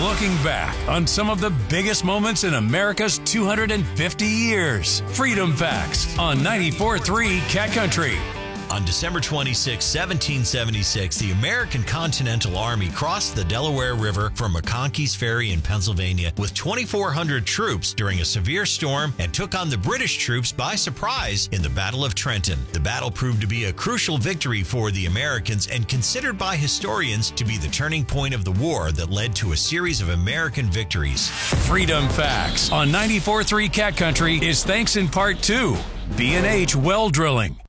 looking back on some of the biggest moments in America's 250 years. Freedom Facts on 94.3 Cat Country. On December 26, 1776, the American Continental Army crossed the Delaware River from McConkey's Ferry in Pennsylvania with 2,400 troops during a severe storm and took on the British troops by surprise in the Battle of Trenton. The battle proved to be a crucial victory for the Americans and considered by historians to be the turning point of the war that led to a series of American victories. Freedom Facts on 94.3 Cat Country is thanks in part to B&H Well Drilling.